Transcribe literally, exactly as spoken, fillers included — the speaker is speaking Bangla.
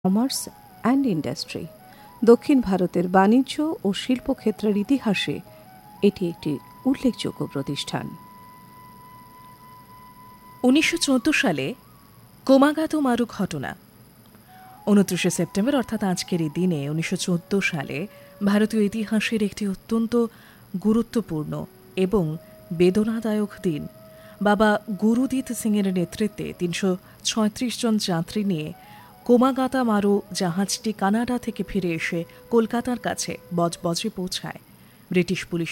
কমার্স অ্যান্ড ইন্ডাস্ট্রি দক্ষিণ ভারতের বাণিজ্য ও শিল্পক্ষেত্রের ইতিহাসে এটি একটি উল্লেখযোগ্য প্রতিষ্ঠান। উনিশশো চোদ্দ সালে কোমাগাতো মারু ঘটনা। উনত্রিশে সেপ্টেম্বর অর্থাৎ আজকের এই দিনে উনিশশো চোদ্দ সালে ভারতীয় ইতিহাসের একটি অত্যন্ত গুরুত্বপূর্ণ এবং বেদনাদায়ক দিন। বাবা গুরুদিত সিংয়ের নেতৃত্বে তিনশো ছয়ত্রিশ জন যাত্রী নিয়ে কোমাগাতা মারু জাহাজটি কানাডা থেকে ফিরে এসে কলকাতার কাছে বজবজে পৌঁছায়। British police